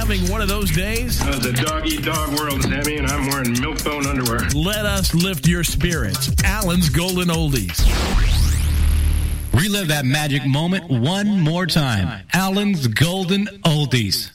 having one of those days? It's a dog-eat-dog world, Sammy, and I'm wearing milk-bone underwear. Let us lift your spirits. Alan's Golden Oldies. Relive that magic moment one more time. Alan's Golden Oldies.